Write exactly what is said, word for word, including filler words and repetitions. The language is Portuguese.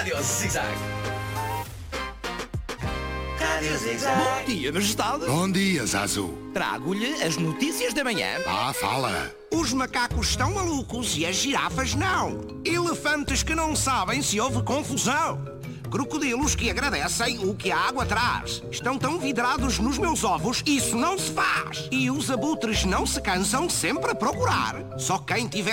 Rádio Zig-Zag. Rádio Zig-Zag. Bom dia, Majestade. Bom dia, Zazu. Trago-lhe as notícias da manhã. Ah, fala. Os macacos estão malucos e as girafas não. Elefantes que não sabem se houve confusão. Crocodilos que agradecem o que a água traz. Estão tão vidrados nos meus ovos, isso não se faz. E os abutres não se cansam sempre a procurar. Só quem tiver